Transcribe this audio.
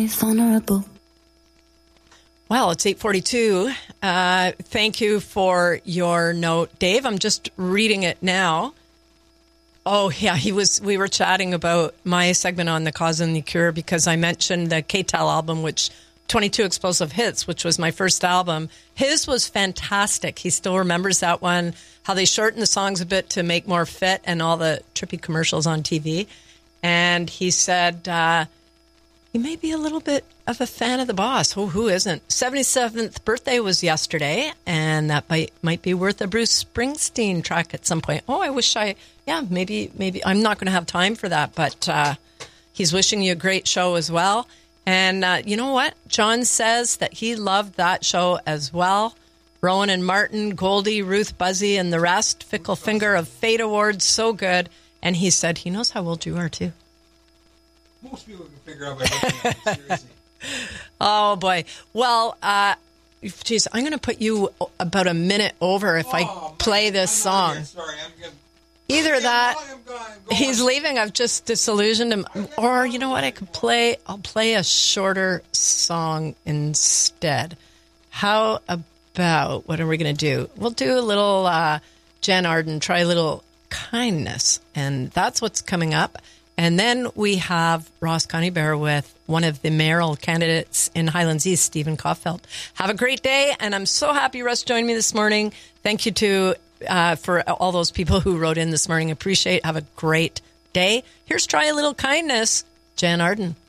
vulnerable. Well, it's 8:42. Thank you for your note, Dave. I'm just reading it now. Oh, yeah, we were chatting about my segment on The Cause and the Cure because I mentioned the K-Tel album, which 22 Explosive Hits, which was my first album. His was fantastic. He still remembers that one, how they shortened the songs a bit to make more fit and all the trippy commercials on TV. And he said, he may be a little bit of a fan of the boss. Oh, who isn't? 77th birthday was yesterday, and that might be worth a Bruce Springsteen track at some point. Oh, I wish maybe I'm not going to have time for that, but he's wishing you a great show as well. And you know what? John says that he loved that show as well. Rowan and Martin, Goldie, Ruth, Buzzy, and the rest. Fickle Finger of Fate Awards, so good. And he said he knows how old you are, too. Most people can figure out by looking at it, seriously. Oh, boy. Well, geez, I'm going to put you about a minute over if I play this song. Sorry, I'm good. Either that, he's leaving, I've just disillusioned him, or you know what, I'll play a shorter song instead. How about, what are we going to do? We'll do a little Jan Arden, Try a Little Kindness, and that's what's coming up. And then we have Ross Coneybear with one of the mayoral candidates in Highlands East, Stephen Caulfield. Have a great day, and I'm so happy Russ joined me this morning. Thank you to for all those people who wrote in this morning. Appreciate. Have a great day. Here's Try a Little Kindness, Jan Arden.